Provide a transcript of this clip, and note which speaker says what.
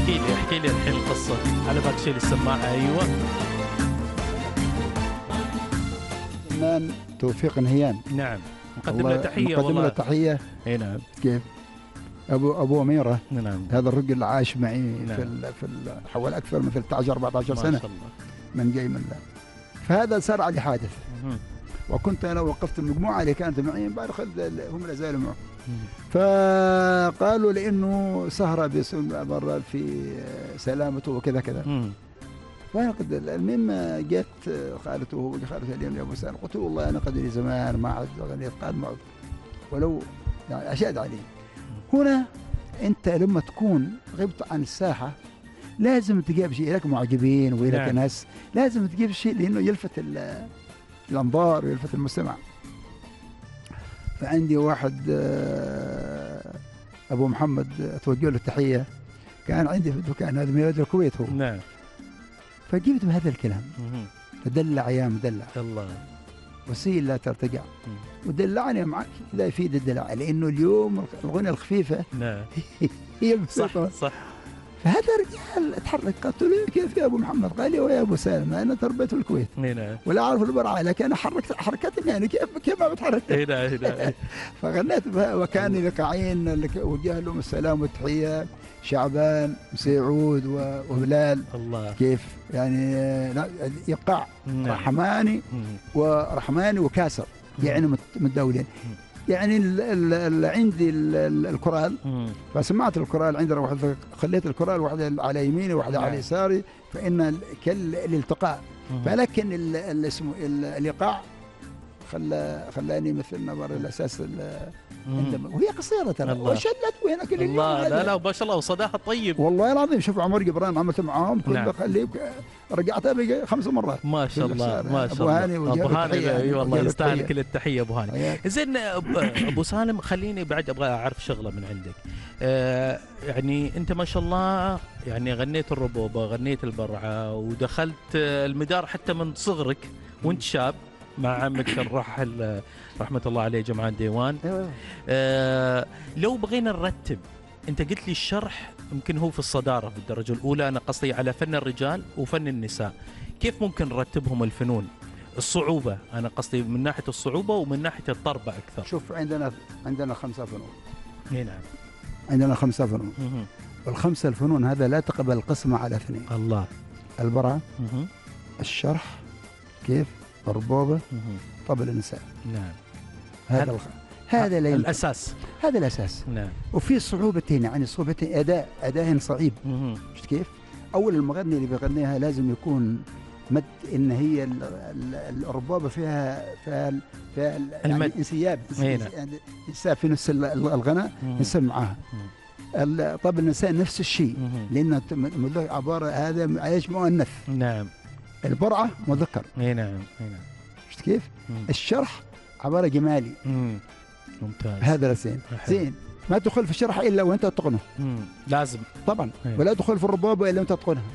Speaker 1: احكي لي الحين القصة على بالك شيل السماعة. أيوة.
Speaker 2: الفنان توفيق نهيان،
Speaker 1: نعم، نقدم له تحية
Speaker 2: نقدم له
Speaker 1: والله.
Speaker 2: تحية.
Speaker 1: اي نعم.
Speaker 2: كيف أبو أميرة،
Speaker 1: نعم.
Speaker 2: هذا الرجل عاش معي
Speaker 1: نعم.
Speaker 2: في حوالي أكثر من 13 14 سنة،
Speaker 1: ما شاء الله.
Speaker 2: من جاي من لا. فهذا صار علي حادث،
Speaker 1: مم.
Speaker 2: وكنت أنا وقفت المجموعة اللي كانت معي، بعد هم لا زالوا معه.
Speaker 1: مم.
Speaker 2: فقالوا لأنه سهرة برا في سلامته وكذا كذا.
Speaker 1: مم.
Speaker 2: وانا قد المهم جت خالته وخالته اليوم يا ابو سالم، قلت له والله انا قد لي زمان ما عاد غنيت قاد معه، ولو يعني اشاد عليه. هنا انت لما تكون غبت عن الساحه لازم تجيب شيء، لك معجبين ولك
Speaker 1: نعم.
Speaker 2: ناس، لازم تجيب شيء لانه يلفت الانظار ويلفت المستمع. فعندي واحد ابو محمد اتوجه له التحيه، كان عندي في الدكان هذا من الكويت هو.
Speaker 1: نعم.
Speaker 2: فجبت بهذا الكلام،
Speaker 1: مم.
Speaker 2: فدلع يا مدلع
Speaker 1: الله.
Speaker 2: وسيل لا ترتجع،
Speaker 1: مم.
Speaker 2: ودلعني معك لا يفيد الدلع، لانه اليوم الغنى الخفيفه
Speaker 1: نعم.
Speaker 2: هي المسيطرة.
Speaker 1: صح.
Speaker 2: فهذا رجال اتحرك، قلت له كيف يا ابو محمد؟ قال لي ويا ابو سالم انا تربيت في الكويت
Speaker 1: نعم.
Speaker 2: ولا اعرف البرعه، لكن انا حركتني يعني كيف ما بتحرك.
Speaker 1: نعم.
Speaker 2: فغنيت بها، وكان الايقاعين وجه لهم السلام والتحيه شعبان وسعود وبلال.
Speaker 1: الله.
Speaker 2: كيف يعني ايقاع
Speaker 1: نعم.
Speaker 2: رحماني
Speaker 1: مم.
Speaker 2: ورحماني وكاسر، يعني متداولين. يعني عندي الكورال،
Speaker 1: مم.
Speaker 2: فسمعت الكورال عندنا واحد، خليت الكورال واحده على يميني وواحده
Speaker 1: نعم.
Speaker 2: على يساري، فان كالالتقاء.
Speaker 1: مم.
Speaker 2: فلكن اسمه الايقاع خلاني مثل نظر الاساس عندما وهي قصيره ترى،
Speaker 1: الله.
Speaker 2: وشلت وهنا كل
Speaker 1: الله. لا ما شاء الله، وصداها طيب
Speaker 2: والله العظيم. شوف عمر جبران عملت معاهم كل
Speaker 1: نعم.
Speaker 2: خليك، رجعتها بقى 5 مرات.
Speaker 1: ما شاء الله ما شاء
Speaker 2: ابو هاني
Speaker 1: الله. ابو هاني اي والله
Speaker 2: وجاب
Speaker 1: يستاهل
Speaker 2: التحية.
Speaker 1: كل التحيه ابو هاني. زين ابو سالم، خليني بعد ابغى اعرف شغله من عندك. يعني انت ما شاء الله يعني غنيت الربوبه، غنيت البرعه، ودخلت المدار حتى من صغرك وانت شاب مع عمك الراحل رحمه الله عليه جمعان ديوان. لو بغينا نرتب، انت قلت لي الشرح يمكن هو في الصداره في الدرجه الاولى، انا قصدي على فن الرجال وفن النساء، كيف ممكن نرتبهم الفنون؟ الصعوبه، انا قصدي من ناحيه الصعوبه ومن ناحيه الطربه اكثر.
Speaker 2: شوف عندنا 5 فنون.
Speaker 1: اي نعم.
Speaker 2: عندنا 5 فنون، والخمسه الفنون هذا لا تقبل القسمه على 2.
Speaker 1: الله.
Speaker 2: البرعه، الشرح، كيف الربوبه، طبل النساء.
Speaker 1: نعم.
Speaker 2: هذا
Speaker 1: الاساس.
Speaker 2: هذا الاساس.
Speaker 1: نعم.
Speaker 2: وفي صعوبتين، يعني صعوبتين اداء صعيب. شفت كيف؟ اول المغني اللي بيغنيها لازم يكون مد، ان هي الربوبه فيها يعني انسياب، يعني انسياب في نفس الغناء نسمع معاها. طبل النساء نفس الشيء، لان عباره هذا عايش مؤنث.
Speaker 1: نعم.
Speaker 2: البرعه مذكر.
Speaker 1: اي نعم. شفت
Speaker 2: كيف؟ الشرح عباره جمالي.
Speaker 1: ممتاز.
Speaker 2: هذا زين. ما تدخل في الشرح الا وانت تتقنه.
Speaker 1: لازم
Speaker 2: طبعا. ولا تدخل في الربوبه الا وانت تتقنها.